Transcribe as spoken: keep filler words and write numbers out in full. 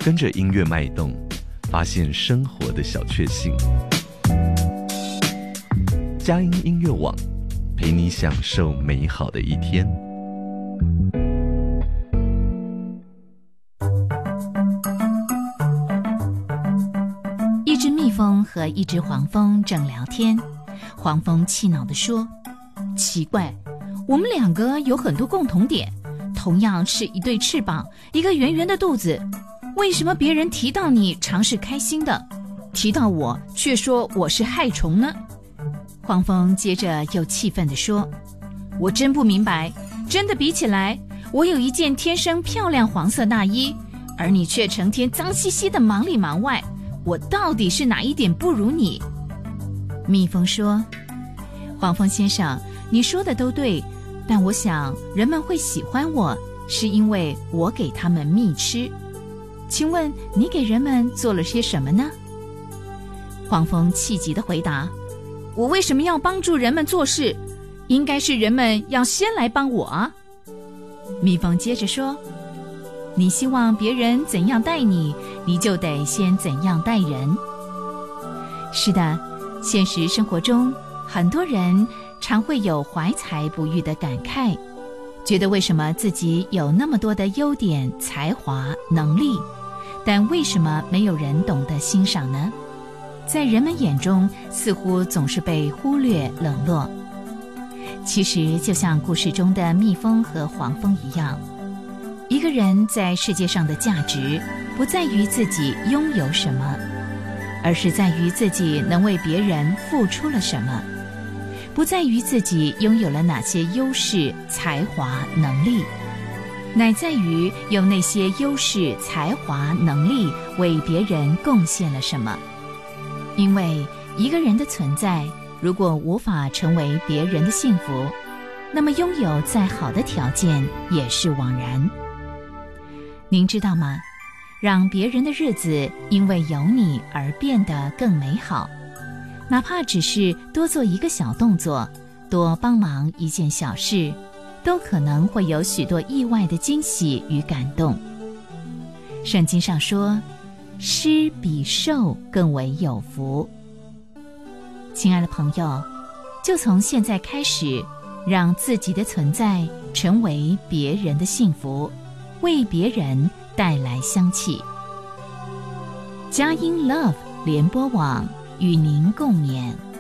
跟着音乐脉动，发现生活的小确幸。佳音音乐网，陪你享受美好的一天。 一只蜜蜂和一只黄蜂正聊天，黄蜂气恼地说：奇怪，我们两个有很多共同点，同样是一对翅膀，一个圆圆的肚子，为什么别人提到你常是开心的，提到我却说我是害虫呢？黄蜂接着又气愤地说：我真不明白，真的比起来，我有一件天生漂亮黄色大衣，而你却成天脏兮兮的忙里忙外，我到底是哪一点不如你？蜜蜂说：黄蜂先生，你说的都对，但我想人们会喜欢我，是因为我给他们蜜吃。请问你给人们做了些什么呢？黄蜂气急地回答：我为什么要帮助人们做事？应该是人们要先来帮我啊。蜜蜂接着说：你希望别人怎样待你，你就得先怎样待人。是的，现实生活中很多人常会有怀才不遇的感慨，觉得为什么自己有那么多的优点、才华、能力，但为什么没有人懂得欣赏呢？在人们眼中似乎总是被忽略冷落。其实就像故事中的蜜蜂和黄蜂一样，一个人在世界上的价值不在于自己拥有什么，而是在于自己能为别人付出了什么，不在于自己拥有了哪些优势、才华、能力，乃在于用那些优势、才华、能力为别人贡献了什么。因为一个人的存在，如果无法成为别人的幸福，那么拥有再好的条件也是枉然。您知道吗？让别人的日子因为有你而变得更美好，哪怕只是多做一个小动作，多帮忙一件小事，都可能会有许多意外的惊喜与感动。圣经上说，施比受更为有福。亲爱的朋友，就从现在开始，让自己的存在成为别人的幸福，为别人带来香气。佳音 Love 联播网与您共勉。